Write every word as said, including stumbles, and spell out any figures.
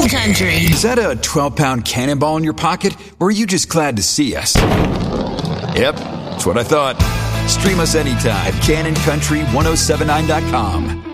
Cannon Country. Is that a twelve-pound cannonball in your pocket, or are you just glad to see us? Yep, that's what I thought. Stream us anytime at cannon country ten seventy-nine dot com.